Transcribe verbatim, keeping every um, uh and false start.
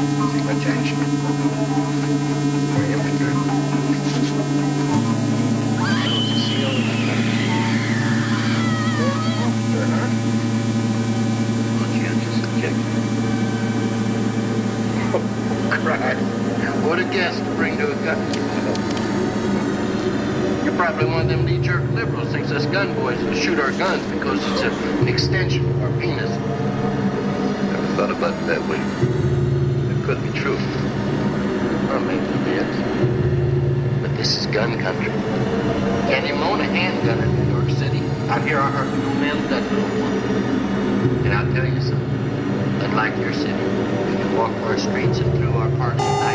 See much action. More infantry. What a guest to bring to a gun. You're probably one of them knee-jerk liberals thinks us gun boys will shoot our guns because it's a, an extension of our penis. Never thought about it that way. It could be true. Well, maybe it is. But this is gun country. Can't even own a handgun in New York City. Out here, I heard no man gun no one. And I'll tell you something. Unlike your city, you can walk our streets and through our parks.